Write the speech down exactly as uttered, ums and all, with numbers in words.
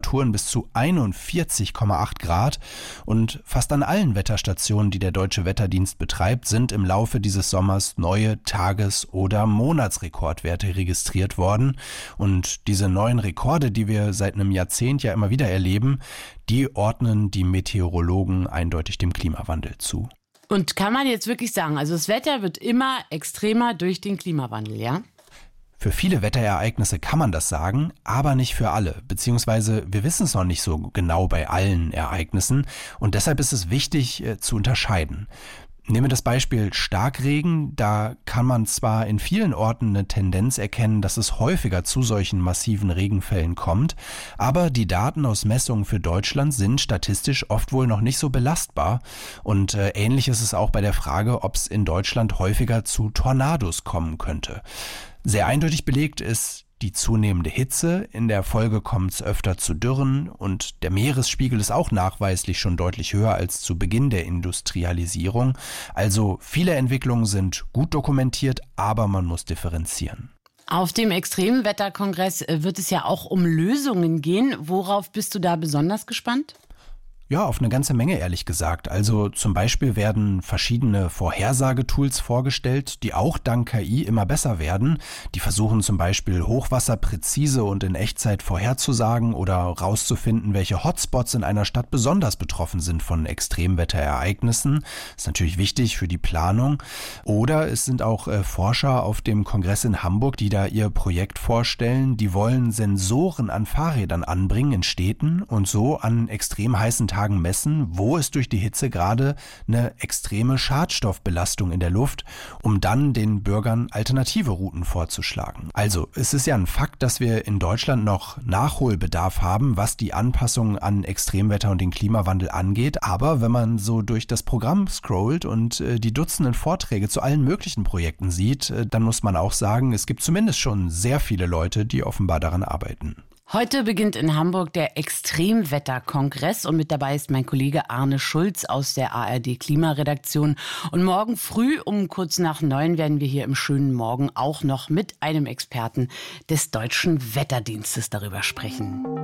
Temperaturen bis zu einundvierzig Komma acht Grad und fast an allen Wetterstationen, die der Deutsche Wetterdienst betreibt, sind im Laufe dieses Sommers neue Tages- oder Monatsrekordwerte registriert worden. Und diese neuen Rekorde, die wir seit einem Jahrzehnt ja immer wieder erleben, die ordnen die Meteorologen eindeutig dem Klimawandel zu. Und kann man jetzt wirklich sagen, also das Wetter wird immer extremer durch den Klimawandel, ja? Für viele Wetterereignisse kann man das sagen, aber nicht für alle, beziehungsweise wir wissen es noch nicht so genau bei allen Ereignissen und deshalb ist es wichtig äh, zu unterscheiden. Nehmen wir das Beispiel Starkregen, da kann man zwar in vielen Orten eine Tendenz erkennen, dass es häufiger zu solchen massiven Regenfällen kommt, aber die Daten aus Messungen für Deutschland sind statistisch oft wohl noch nicht so belastbar und äh, ähnlich ist es auch bei der Frage, ob es in Deutschland häufiger zu Tornados kommen könnte. Sehr eindeutig belegt ist die zunehmende Hitze, in der Folge kommt es öfter zu Dürren und der Meeresspiegel ist auch nachweislich schon deutlich höher als zu Beginn der Industrialisierung. Also viele Entwicklungen sind gut dokumentiert, aber man muss differenzieren. Auf dem Extremwetterkongress wird es ja auch um Lösungen gehen. Worauf bist du da besonders gespannt? Ja, auf eine ganze Menge, ehrlich gesagt. Also zum Beispiel werden verschiedene Vorhersagetools vorgestellt, die auch dank K I immer besser werden. Die versuchen zum Beispiel Hochwasser präzise und in Echtzeit vorherzusagen oder rauszufinden, welche Hotspots in einer Stadt besonders betroffen sind von Extremwetterereignissen. Das ist natürlich wichtig für die Planung. Oder es sind auch äh, Forscher auf dem Kongress in Hamburg, die da ihr Projekt vorstellen. Die wollen Sensoren an Fahrrädern anbringen in Städten und so an extrem heißen Tagen messen, wo es durch die Hitze gerade eine extreme Schadstoffbelastung in der Luft, um dann den Bürgern alternative Routen vorzuschlagen. Also es ist ja ein Fakt, dass wir in Deutschland noch Nachholbedarf haben, was die Anpassung an Extremwetter und den Klimawandel angeht. Aber wenn man so durch das Programm scrollt und äh, die Dutzenden Vorträge zu allen möglichen Projekten sieht, äh, dann muss man auch sagen, es gibt zumindest schon sehr viele Leute, die offenbar daran arbeiten. Heute beginnt in Hamburg der Extremwetterkongress und mit dabei ist mein Kollege Arne Schulz aus der A R D-Klimaredaktion. Und morgen früh um kurz nach neun werden wir hier im schönen Morgen auch noch mit einem Experten des Deutschen Wetterdienstes darüber sprechen.